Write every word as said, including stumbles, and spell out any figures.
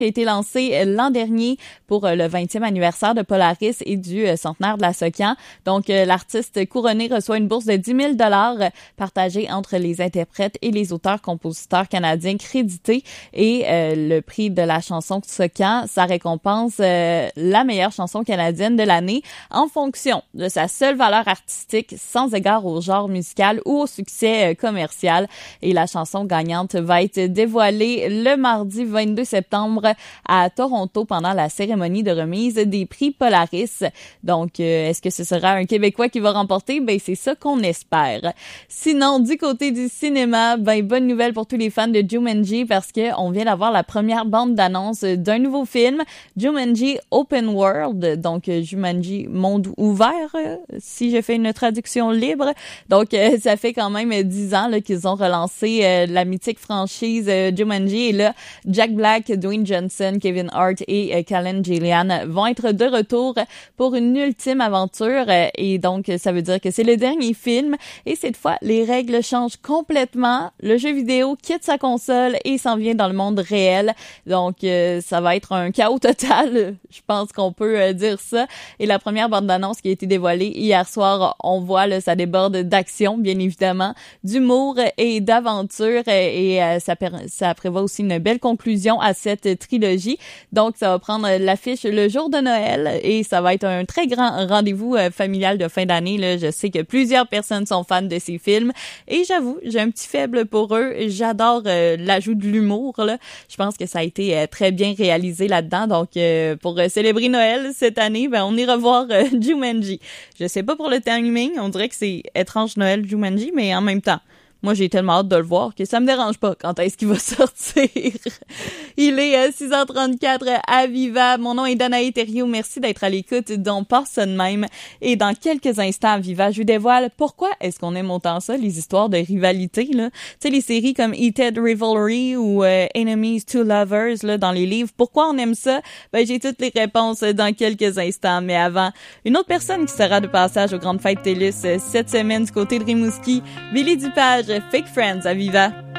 a été lancé l'an dernier pour le vingtième anniversaire de Polaris et du centenaire de la Socan. Donc, l'artiste couronné reçoit une bourse de dix mille dollars partagée entre les interprètes et les auteurs-compositeurs canadiens crédités. Et euh, le prix de la chanson Socan, ça récompense euh, la meilleure chanson canadienne de l'année en fonction de sa seule valeur artistique, sans égard au genre musical ou au succès euh, commercial. Et la chanson gagnante va être dévoilée le mardi vingt-deux septembre à Toronto pendant la cérémonie de remise des prix Polaris. Donc, euh, est-ce que ce sera un Québécois qui va remporter? Ben, c'est ça qu'on espère. Sinon, du côté du cinéma, ben, bonne nouvelle pour tous les fans de Jumanji parce que on vient d'avoir la première bande d'annonce d'un nouveau film, Jumanji Open World, donc Jumanji Monde ouvert, si je fais une traduction libre. Donc, euh, ça fait quand même dix ans là, qu'ils ont relancé euh, la mythique franchise euh, Jumanji et là, Jack Black, Dwayne Johnson, Kevin Hart et euh, Callan Gillian vont être de retour pour une ultime aventure euh, et donc ça veut dire que c'est le dernier film et cette fois les règles changent complètement. Le jeu vidéo quitte sa console et s'en vient dans le monde réel. Donc euh, ça va être un chaos total, je pense qu'on peut euh, dire ça. Et la première bande-annonce qui a été dévoilée hier soir, on voit là, ça déborde d'action bien évidemment, d'humour et d'aventure et, et euh, ça, ça prévoit aussi une belle conclusion à cette trilogie. Donc, ça va prendre l'affiche le jour de Noël et ça va être un très grand rendez-vous euh, familial de fin d'année. Là. Je sais que plusieurs personnes sont fans de ces films et j'avoue, j'ai un petit faible pour eux. J'adore euh, l'ajout de l'humour. Là. Je pense que ça a été euh, très bien réalisé là-dedans. Donc, euh, pour euh, célébrer Noël cette année, ben, on ira voir euh, Jumanji. Je sais pas pour le timing, on dirait que c'est étrange Noël Jumanji, mais en même temps, moi, j'ai tellement hâte de le voir que ça me dérange pas quand est-ce qu'il va sortir. Il est euh, six heures trente-quatre à Viva. Mon nom est Danae Thériault. Merci d'être à l'écoute d'On Passe ça de même. Et dans quelques instants à Viva, je vous dévoile pourquoi est-ce qu'on aime autant ça, les histoires de rivalité, là. Tu sais, les séries comme Heated Rivalry ou euh, Enemies to Lovers, là, dans les livres. Pourquoi on aime ça? Ben, j'ai toutes les réponses dans quelques instants. Mais avant, une autre personne qui sera de passage aux Grandes Fêtes TELUS cette semaine du côté de Rimouski, Billy Dupage, Fake Friends à Viva.